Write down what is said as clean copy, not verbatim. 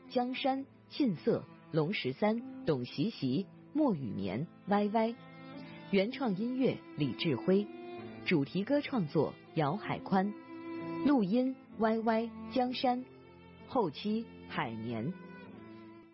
江山、信色、龙13、董习习、莫雨眠、YY。原创音乐李志辉，主题歌创作姚海宽，录音 YY 江山，后期海绵。